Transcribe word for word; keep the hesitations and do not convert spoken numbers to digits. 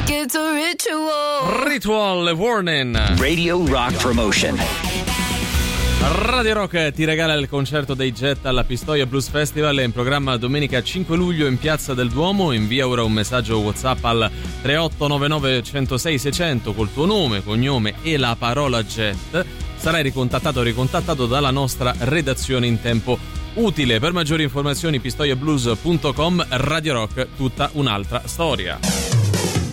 like it's a ritual. Ritual Warning. Radio Rock Promotion. Radio Rock ti regala il concerto dei Jet alla Pistoia Blues Festival, è in programma domenica cinque luglio in Piazza del Duomo. Invia ora un messaggio WhatsApp al tre otto nove nove uno zero sei sei zero zero col tuo nome, cognome e la parola Jet. Sarai ricontattato o ricontattato dalla nostra redazione in tempo utile. Per maggiori informazioni pistoia blues punto com. Radio Rock, tutta un'altra storia.